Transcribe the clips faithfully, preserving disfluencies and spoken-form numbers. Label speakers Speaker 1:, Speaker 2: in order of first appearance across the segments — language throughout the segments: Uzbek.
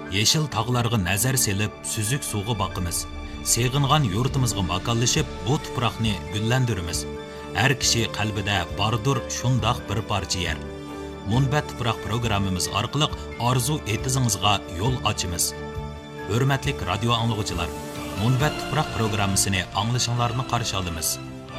Speaker 1: Yeşil tağlarga nazar selip, süzük suğu bakımız. Seğingan yurtumuzga makallaşıp, bu tuproqni güllendirimiz. Her kişi qalbida bardur şundaq bir parça yer. Munbat tuproq programmamiz orqali arzu etizingizga yo'l ochamiz. Hurmatli radio anglag'uchilar, Munbat tuproq programmasini anglashinglarni qarshi olamiz.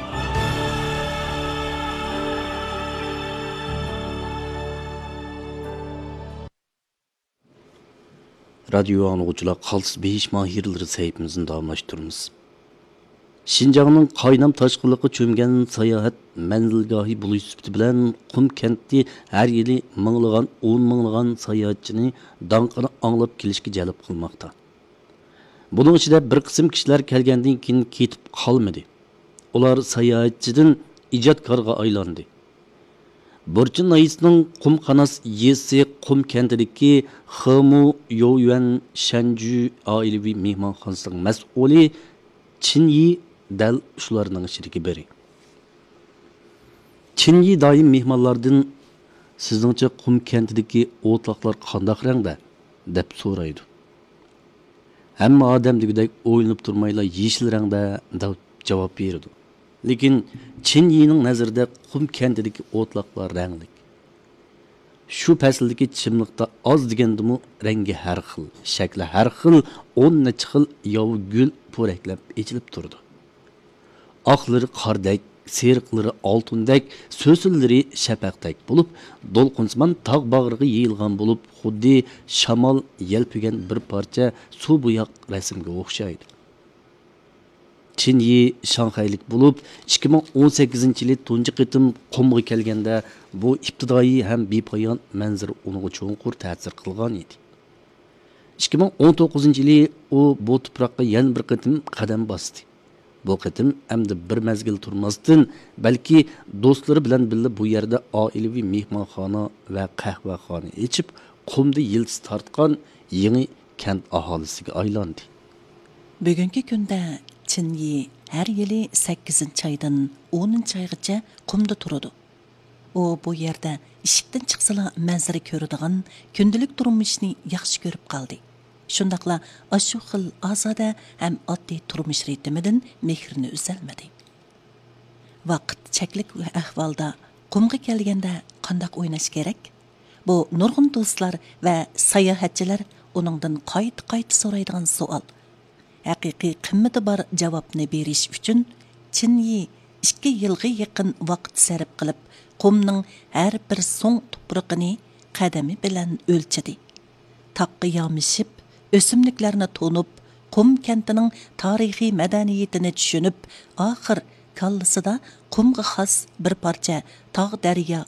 Speaker 2: Radyo anlıqçılar qalsız beş mahirleri sahibimizin davamlaştırımız. Şinjanның qaynam taşqılıqı çömgen sayahat menzilgahi buluş sübti bilen Qum kenti her yili mыңлыған, on mыңлыған sayahatçini danqını anlap kelişki jalb qılmaqta. Bunun içinde bir kısım kişiler kelgenden keyin ketip qalmadı. Ular sayahatçıdan ijodkorga aylandı. Burçin Nayis'nin Qum Qanas yesi Qum kentideki Xemu Yoyuan Shanju ailevi mehmonxonasining mas'uli Chinyi dal shularning ichidagi biri. Chinyi doim mehmonlardan sizningcha Qum kentidagi o'tloqlar qandoq rangda deb so'raydi. Hamma odam degidek o'ylanib turmayla yeshil rangda deb javob berdi. Lekin Chinyining nazarida Qum kentidagi o'tloqlar rangli. Shu fasldagi chimliqda oz degandimi rangi har xil, shakli har xil, o'n necha xil yovi gul po'raklab echilib turdi. Oqlari qordek, seriqlari oltindek, so'sillari shafaqdek bo'lib, do'lqinsimon tog' bag'riga yeyilgan bo'lib, xuddi shamol yelpigan bir parcha suv bo'yoq rasmga o'xshaydi. Chinyi Shanxaylik bo'lib, ikki ming o'n sakkizinchi yili tunji qitim Qumga kelganda bu ibtidoiy ham bepoyon manzara unga cho'nqur ta'sir qilgan edi. ikki ming o'n to'qqizinchi yili u bu tuproqqa yana bir qitim qadam bosdi. Bu qitim hamda bir mezgil turmasdan, balki do'stlari bilan birga bu yerda oilaviy mehmonxona va qahvaxona ichib, Qumda yildiz tortgan yangi kent aholisiga aylandi.
Speaker 3: Bugungi kunda Chinyi her yili sakkizinchi aydan o'ninchi aygacha Qumda turadi. U bu yerda ishikdan chiqsala manzara ko'radigan kundalik turmushni yaxshi ko'rib qoldi. Shundaqla ashu xil ozoda ham oddiy turmush ritmidan mehrini uzalmadi. Vaqt cheklik ahvolda Qumga kelganda qanday o'ynash kerak? Bu nurg'un do'stlar va sayohatchilar uningdan qayta-qayta so'raydigan savol. Haqiqiy qimmati bor javobni berish uchun Chinyi ikki yilga yaqin vaqt sarf qilib, Qumning har bir so'ng tuproqini qadami bilan o'lchadi. Taqqa yomishib, o'simliklarni to'nib, Qum kentining tarixiy madaniyatini tushunib, oxir kallasida Qumga xos bir parcha tog' daryo